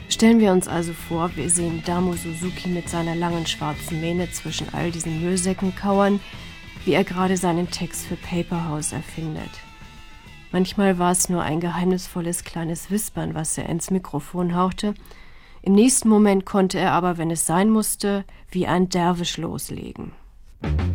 Stellen wir uns also vor, wir sehen Damu Suzuki mit seiner langen schwarzen Mähne zwischen all diesen Müllsäcken kauern, wie er gerade seinen Text für Paper House erfindet. Manchmal war es nur ein geheimnisvolles kleines Wispern, was er ins Mikrofon hauchte. Im nächsten Moment konnte er aber, wenn es sein musste, wie ein Derwisch loslegen.